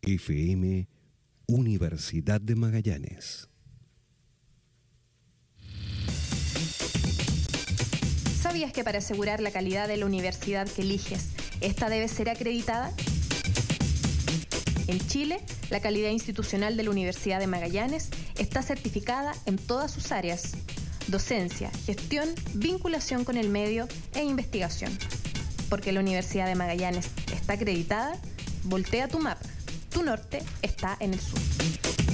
FM Universidad de Magallanes. ¿Sabías que para asegurar la calidad de la universidad que eliges, esta debe ser acreditada? En Chile, la calidad institucional de la Universidad de Magallanes está certificada en todas sus áreas: docencia, gestión, vinculación con el medio e investigación. Porque la Universidad de Magallanes está acreditada, voltea tu mapa. Tu norte está en el sur.